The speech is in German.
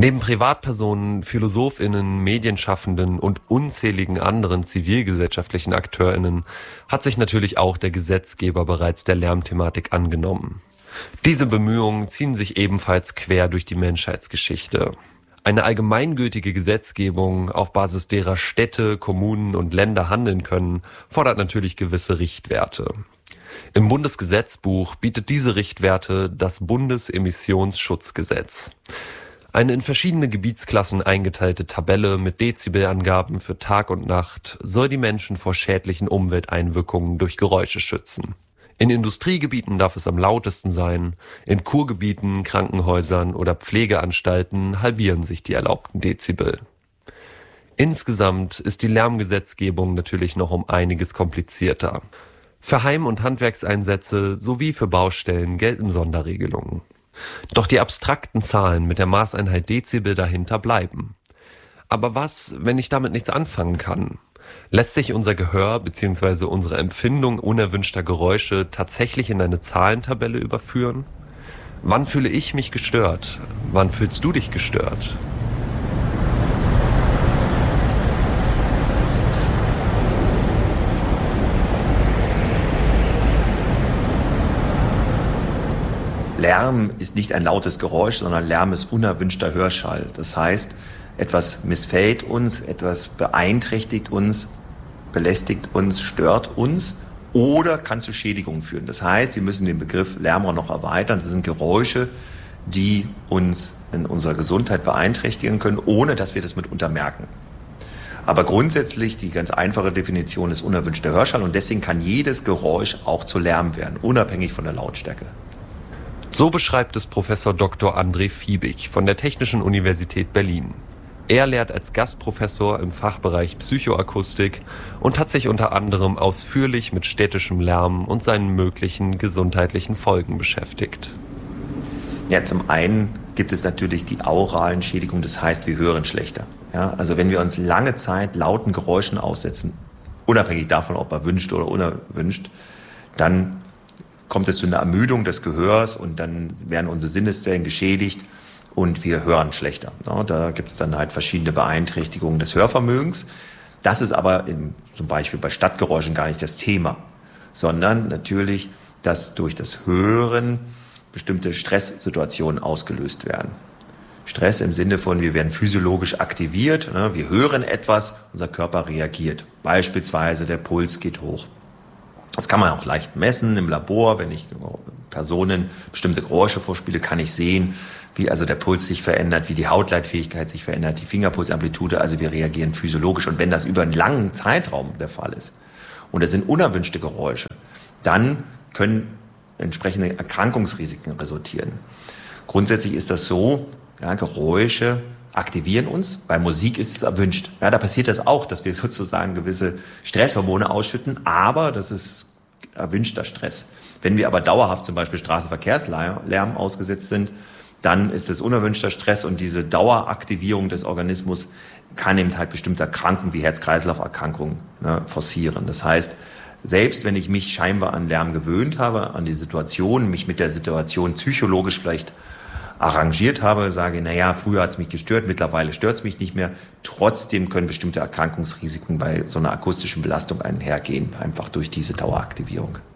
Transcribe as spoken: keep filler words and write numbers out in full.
Neben Privatpersonen, PhilosophInnen, Medienschaffenden und unzähligen anderen zivilgesellschaftlichen AkteurInnen hat sich natürlich auch der Gesetzgeber bereits der Lärmthematik angenommen. Diese Bemühungen ziehen sich ebenfalls quer durch die Menschheitsgeschichte. Eine allgemeingültige Gesetzgebung, auf Basis derer Städte, Kommunen und Länder handeln können, fordert natürlich gewisse Richtwerte. Im Bundesgesetzbuch bietet diese Richtwerte das Bundesemissionsschutzgesetz. Eine in verschiedene Gebietsklassen eingeteilte Tabelle mit Dezibelangaben für Tag und Nacht soll die Menschen vor schädlichen Umwelteinwirkungen durch Geräusche schützen. In Industriegebieten darf es am lautesten sein, in Kurgebieten, Krankenhäusern oder Pflegeanstalten halbieren sich die erlaubten Dezibel. Insgesamt ist die Lärmgesetzgebung natürlich noch um einiges komplizierter. Für Heim- und Handwerkseinsätze sowie für Baustellen gelten Sonderregelungen. Doch die abstrakten Zahlen mit der Maßeinheit Dezibel dahinter bleiben. Aber was, wenn ich damit nichts anfangen kann? Lässt sich unser Gehör bzw. unsere Empfindung unerwünschter Geräusche tatsächlich in eine Zahlentabelle überführen? Wann fühle ich mich gestört? Wann fühlst du dich gestört? Lärm ist nicht ein lautes Geräusch, sondern Lärm ist unerwünschter Hörschall. Das heißt, etwas missfällt uns, etwas beeinträchtigt uns, belästigt uns, stört uns oder kann zu Schädigungen führen. Das heißt, wir müssen den Begriff Lärm noch erweitern. Das sind Geräusche, die uns in unserer Gesundheit beeinträchtigen können, ohne dass wir das mitunter merken. Aber grundsätzlich, die ganz einfache Definition ist unerwünschter Hörschall und deswegen kann jedes Geräusch auch zu Lärm werden, unabhängig von der Lautstärke. So beschreibt es Professor Doktor André Fiebig von der Technischen Universität Berlin. Er lehrt als Gastprofessor im Fachbereich Psychoakustik und hat sich unter anderem ausführlich mit städtischem Lärm und seinen möglichen gesundheitlichen Folgen beschäftigt. Ja, zum einen gibt es natürlich die auralen Schädigungen, das heißt, wir hören schlechter. Ja, also wenn wir uns lange Zeit lauten Geräuschen aussetzen, unabhängig davon, ob erwünscht oder unerwünscht, dann kommt es zu einer Ermüdung des Gehörs und dann werden unsere Sinneszellen geschädigt und wir hören schlechter. Da gibt es dann halt verschiedene Beeinträchtigungen des Hörvermögens. Das ist aber in, zum Beispiel bei Stadtgeräuschen gar nicht das Thema, sondern natürlich, dass durch das Hören bestimmte Stresssituationen ausgelöst werden. Stress im Sinne von, wir werden physiologisch aktiviert, wir hören etwas, unser Körper reagiert. Beispielsweise der Puls geht hoch. Das kann man auch leicht messen im Labor. Wenn ich Personen bestimmte Geräusche vorspiele, kann ich sehen, wie also der Puls sich verändert, wie die Hautleitfähigkeit sich verändert, die Fingerpulsamplitude. Also wir reagieren physiologisch. Und wenn das über einen langen Zeitraum der Fall ist und es sind unerwünschte Geräusche, dann können entsprechende Erkrankungsrisiken resultieren. Grundsätzlich ist das so, ja, Geräusche aktivieren uns. Bei Musik ist es erwünscht. Ja, da passiert das auch, dass wir sozusagen gewisse Stresshormone ausschütten, aber das ist erwünschter Stress. Wenn wir aber dauerhaft zum Beispiel Straßenverkehrslärm ausgesetzt sind, dann ist es unerwünschter Stress und diese Daueraktivierung des Organismus kann eben halt bestimmte Erkrankungen wie Herz-Kreislauf-Erkrankungen, ne, forcieren. Das heißt, selbst wenn ich mich scheinbar an Lärm gewöhnt habe, an die Situation, mich mit der Situation psychologisch vielleicht arrangiert habe, sage, naja, früher hat es mich gestört, mittlerweile stört es mich nicht mehr. Trotzdem können bestimmte Erkrankungsrisiken bei so einer akustischen Belastung einhergehen, einfach durch diese Daueraktivierung.